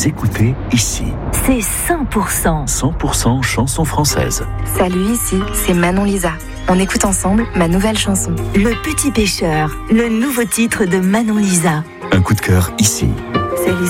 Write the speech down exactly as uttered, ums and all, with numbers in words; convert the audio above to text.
Vous écoutez ici. C'est cent pour cent. cent pour cent chanson française. Salut, ici, c'est Manon Lisa. On écoute ensemble ma nouvelle chanson. Le Petit Pêcheur, le nouveau titre de Manon Lisa. Un coup de cœur ici. C'est Lisa.